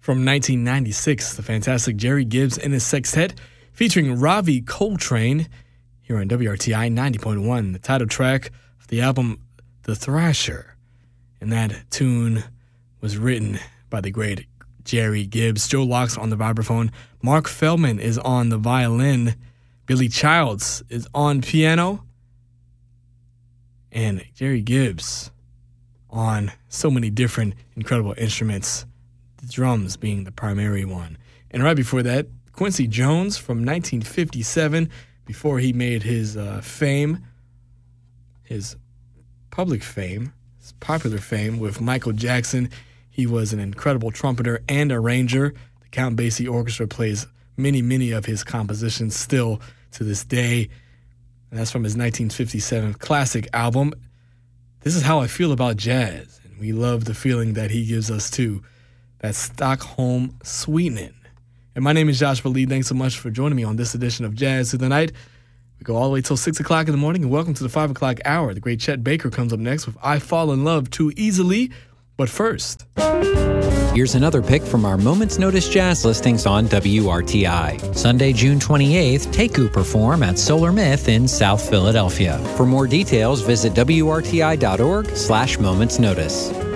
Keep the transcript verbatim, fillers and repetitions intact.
From nineteen ninety-six, the fantastic Jerry Gibbs and his sextet, featuring Ravi Coltrane, here on W R T I ninety point one, the title track of the album The Thrasher. And that tune was written by the great Jerry Gibbs. Joe Locks on the vibraphone. Mark Feldman is on the violin. Billy Childs is on piano. And Jerry Gibbs on so many different incredible instruments, the drums being the primary one. And right before that, Quincy Jones from nineteen fifty-seven, before he made his uh, fame, his public fame, his popular fame with Michael Jackson. He was an incredible trumpeter and arranger. The Count Basie Orchestra plays many, many of his compositions still to this day. And that's from his nineteen fifty-seven classic album. This is how I feel about jazz. And we love the feeling that he gives us too. That Stockholm sweetening. And my name is Joshua Lee. Thanks so much for joining me on this edition of Jazz Through the Night. We go all the way till six o'clock in the morning, and welcome to the five o'clock hour. The great Chet Baker comes up next with I Fall in Love Too Easily. But first, here's another pick from our Moments Notice Jazz listings on W R T I. Sunday, June twenty-eighth, Teku perform at Solar Myth in South Philadelphia. For more details, visit W R T I dot org slash Moments Notice.